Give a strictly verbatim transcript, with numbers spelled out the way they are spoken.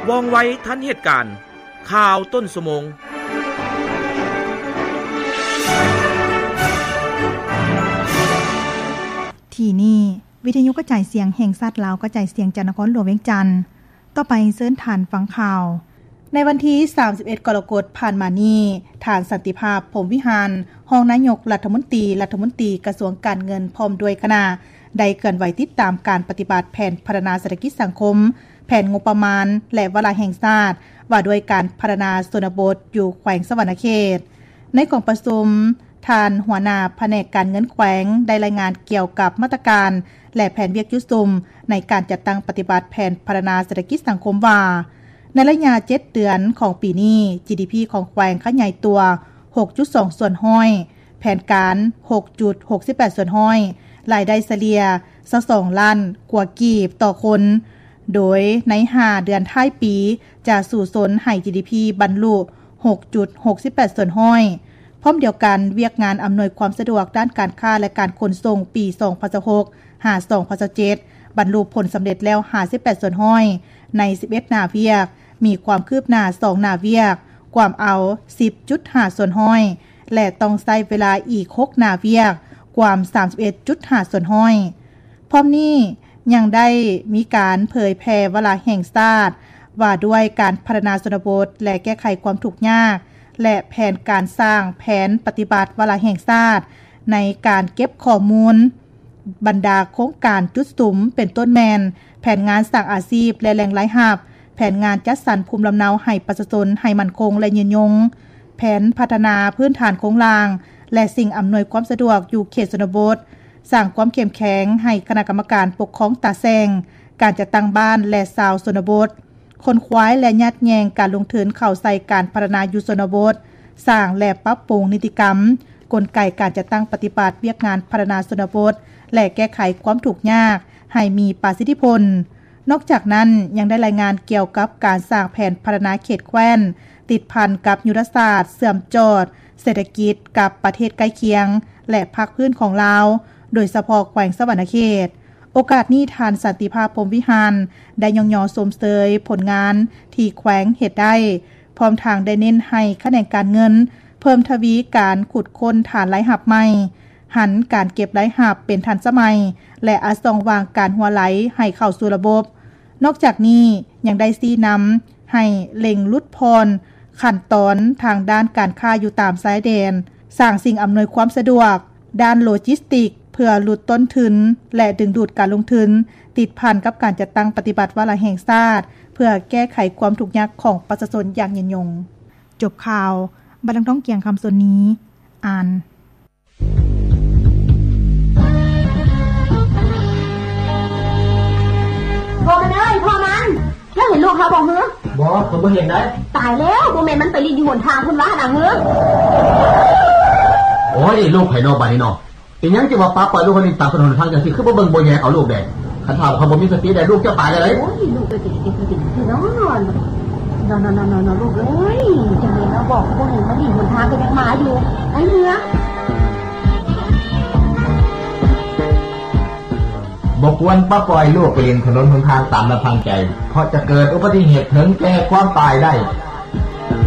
ว่องไวทันเหตุการณ์ข่าวต้นชั่วโมงที่นี่วิทยุกระจายเสียงแห่งชาติลาวกระจายเสียงจากนครหลวงเวียงจันทน์ต่อไปเชิญท่านฟังข่าวในวันที่สามสิบเอ็ดกรกฎาคมผ่านมานี้ท่านสันติภาพพรหมวิหารรองนายกรัฐมนตรีรัฐมนตรีกระทรวงการเงินพร้อมด้วยคณะได้เคลื่อนไหวติดตามการปฏิบัติแผนพัฒนาเศรษฐกิจสังคมแผนงบประมาณและวาระแห่งชาติว่าด้วยการพัฒนาชนบทอยู่แขวงสวรรณเขตในกองประชุมท่านหัวหน้าแผนกการเงินแขวงได้รายงานเกี่ยวกับมาตรการและแผนเวียกยุสุมในการจัดตั้งปฏิบัติแผนพัฒนาเศรษฐกิจสังคมว่าในระยะเจ็ดเดือนของปีนี้ จี ดี พี ของแขวงขยายตัว หกจุดสอง ส่วนห้อยแผนการ หกจุดหกสิบแปด ส่วนห้อยรายได้เฉลี่ยยี่สิบสองล้านกว่ากีบต่อคนโดยในห้าเดือนท้ายปีจะสู่สนให้ จี ดี พี บรรลุ หกจุดหกสิบแปด ส่วนห้อยพร้อมเดียวกันเวียกงานอำนวยความสะดวกด้านการค้าและการขนส่งปีสองพันสิบหก ห้าสองพันสิบเจ็ดบรรลุผลสำเร็จแล้วห้าสิบแปดส่วนห้อยในสิบเอ็ดหน้าเวียกมีความคืบหน้าสองหน้าเวียกความเอา สิบจุดห้า ส่วนห้อยและต้องใช้เวลาอีกหกหน้าเวียกความ สามสิบเอ็ดจุดห้า ส่วนห้อยพร้อมนี้ยังได้มีการเผยแพร่วาระแห่งชาติว่าด้วยการพัฒนาชนบทและแก้ไขความทุกข์ยากและแผนการสร้างแผนปฏิบัติวาระแห่งชาติในการเก็บข้อมูลบรรดาโครงการจุดสุมเป็นต้นแมนแผนงานสร้างอาชีพและแหล่งรายรับแผนงานจัดสรรภูมิลำเนาให้ประชาชนให้มั่นคงและยืนยงแผนพัฒนาพื้นฐานโครงสร้างและสิ่งอำนวยความสะดวกอยู่เขตชนบทสร้างความเข้มแข็งให้คณะกรรมการปกครองตาแซงการจัดตั้งบ้านและชาวชนบทคนคว้ายและยัดแยงการลงทุนเข้าใส่การพัฒนาอยู่ชนบทสร้างและปรับปรุงนิติกรรมกลไกการจัดตั้งปฏิบัติเวียกงานพัฒนาชนบทและแก้ไขความทุกข์ยากให้มีประสิทธิผลนอกจากนั้นยังได้รายงานเกี่ยวกับการสร้างแผนพัฒนาเขตแคว้นติดพันกับยุทธศาสตร์เสื่อมจอดเศรษฐกิจกับประเทศใกล้เคียงและภาคพื้นของลาวโดยเฉพาะแขวงสวรรณเขตโอกาสนี้ท่านสันติภาพพรหมวิหารได้ยองยอสมเสยผลงานที่แขวงเฮ็ดได้พร้อมทางได้เน้นให้คะแนนการเงินเพิ่มทวีการขุดค้นฐานรายรับใหม่หันการเก็บรายรับเป็นทันสมัยและอาส่องวางการหัวไหลให้เข้าสู่ระบบนอกจากนี้ยังได้ชี้นำให้เล็งลดพรขั้นตอนทางด้านการค้าอยู่ตามชายแดนสร้างสิ่งอำนวยความสะดวกด้านโลจิสติกเพื่อลดต้นทุนและดึงดูดการลงทุนติดพันกับการจัดตั้งปฏิบัติวาระแห่งชาติเพื่อแก้ไขความทุกข์ยากของประชาชนอย่างยืนยงจบข่าวบัดดังท้องเกียงคำส่วนนี้อ่านพ่อมันเอ้ยพ่อมันแล้วเห็นลูกเขาบอกเหรอบอกผมไม่เห็นได้ตายแล้วโมเมนมันไปรีดอยู่หนทางคุณว่าหนังเหรอโอ้ยลูกไผ่นอกบ้านนี่เนาะเป็นยังจะว่าป้าปล่อยลูกคนนี้ตามถนนทางจังซี่คือบ่เบิ่งบ่แยเอาลูกแดงคันถามเขาบ่มีสติได้ลูกจะตายได้เลยโอ้ยลูกไปติดติดติดที่นอนนอนนอนนอนลูกเอ้ยจังเลยนะบอกบ่เห็นมันรีดหนทางก็ยังมาอยู่ไอ้เนื้อบ่ควรป้าปล่อยลูกไปเล่นถนนหนทางตามลำพังใจเพราะจะเกิดอุบัติเหตุถึงแก่ความตายได้